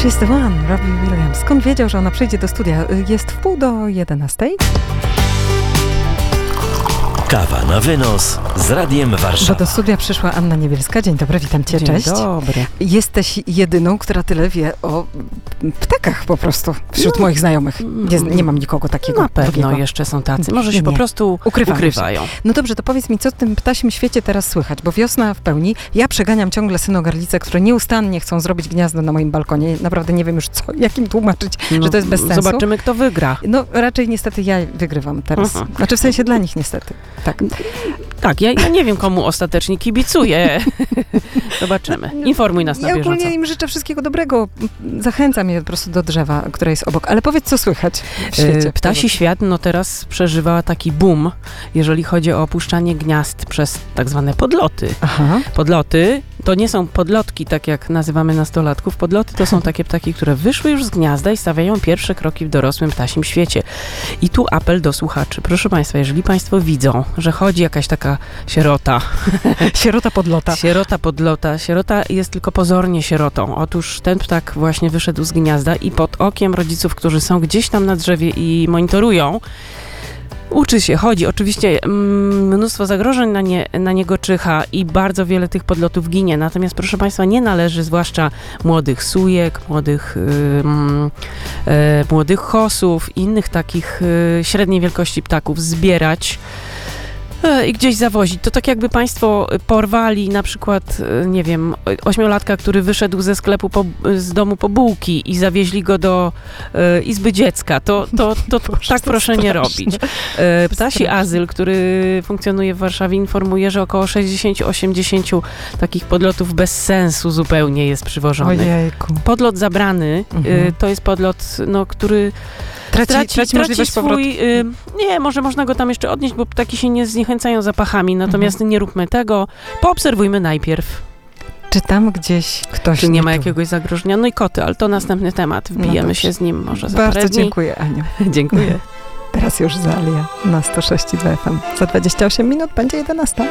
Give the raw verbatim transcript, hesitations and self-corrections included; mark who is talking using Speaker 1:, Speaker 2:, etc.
Speaker 1: She's the one, Robbie Williams. Skąd wiedział, że ona przyjdzie do studia? Jest w pół do jedenastej.
Speaker 2: Kawa na wynos z Radiem Warszawa.
Speaker 1: Bo do studia przyszła Anna Niebielska. Dzień dobry, witam cię,
Speaker 3: Dzień
Speaker 1: cześć.
Speaker 3: dobry.
Speaker 1: Jesteś jedyną, która tyle wie o ptakach po prostu wśród
Speaker 3: No.
Speaker 1: moich znajomych. Nie, nie mam nikogo takiego.
Speaker 3: Na pewno
Speaker 1: drugiego.
Speaker 3: jeszcze są tacy. Może się
Speaker 1: Nie.
Speaker 3: po prostu
Speaker 1: Ukrywają się.
Speaker 3: ukrywają.
Speaker 1: No dobrze, to powiedz mi, co w tym ptasim świecie teraz słychać? Bo wiosna w pełni. Ja przeganiam ciągle synogarlice, które nieustannie chcą zrobić gniazdo na moim balkonie. Naprawdę nie wiem już, co, jak im tłumaczyć,
Speaker 3: No,
Speaker 1: że to jest bez sensu.
Speaker 3: Zobaczymy, kto wygra.
Speaker 1: No raczej niestety ja wygrywam teraz.
Speaker 3: Mhm.
Speaker 1: Znaczy w sensie dla nich niestety. Tak.
Speaker 3: Tak, ja, ja nie wiem, komu ostatecznie kibicuję. Zobaczymy. Informuj nas na
Speaker 1: Ja
Speaker 3: bieżąco.
Speaker 1: ogólnie im życzę wszystkiego dobrego. Zachęcam je po prostu do drzewa, które jest obok. Ale powiedz, co słychać w świecie.
Speaker 3: E, Ptasi świat no teraz przeżywa taki boom, jeżeli chodzi o opuszczanie gniazd przez tak zwane podloty.
Speaker 1: Aha.
Speaker 3: Podloty to nie są podlotki, tak jak nazywamy nastolatków. Podloty to są takie ptaki, które wyszły już z gniazda i stawiają pierwsze kroki w dorosłym ptasim świecie. I tu apel do słuchaczy. Proszę Państwa, jeżeli Państwo widzą, że chodzi jakaś taka sierota,
Speaker 1: Sierota podlota.
Speaker 3: sierota podlota, sierota jest tylko pozornie sierotą. Otóż ten ptak właśnie wyszedł z gniazda i pod okiem rodziców, którzy są gdzieś tam na drzewie i monitorują, uczy się, chodzi. Oczywiście mm, mnóstwo zagrożeń na, nie, na niego czyha i bardzo wiele tych podlotów ginie. Natomiast, proszę Państwa, nie należy, zwłaszcza młodych sujek, młodych, y, y, młodych chosów i innych takich y, średniej wielkości ptaków zbierać i gdzieś zawozić. To tak jakby państwo porwali na przykład, nie wiem, ośmiolatka, który wyszedł ze sklepu, po, z domu po bułki i zawieźli go do e, izby dziecka. To, to, to
Speaker 1: Boże,
Speaker 3: tak
Speaker 1: to
Speaker 3: proszę nie
Speaker 1: straszne.
Speaker 3: robić. E, ptasi
Speaker 1: Straszne.
Speaker 3: azyl, który funkcjonuje w Warszawie, informuje, że około sześćdziesiąt do osiemdziesięciu takich podlotów bez sensu zupełnie jest przywożonych.
Speaker 1: Ojejku.
Speaker 3: Podlot zabrany
Speaker 1: Mhm.
Speaker 3: e, to jest podlot, no, który
Speaker 1: Traci,
Speaker 3: traci,
Speaker 1: traci,
Speaker 3: traci
Speaker 1: możliwość
Speaker 3: swój,
Speaker 1: powrotu.
Speaker 3: y, nie, może można go tam jeszcze odnieść, bo ptaki się nie zniechęcają zapachami, natomiast
Speaker 1: Mhm.
Speaker 3: nie róbmy tego. Poobserwujmy najpierw,
Speaker 1: Czy tam gdzieś ktoś
Speaker 3: czy nie ma
Speaker 1: czuł?
Speaker 3: jakiegoś zagrożenia. No i koty, ale to następny temat. Wbijemy
Speaker 1: dobrze.
Speaker 3: się z nim może za
Speaker 1: Bardzo
Speaker 3: parę dni.
Speaker 1: dziękuję, Aniu.
Speaker 3: Dziękuję.
Speaker 1: Teraz już za Alia na sto sześć i dwa F M. Za dwadzieścia osiem minut będzie jedenasta.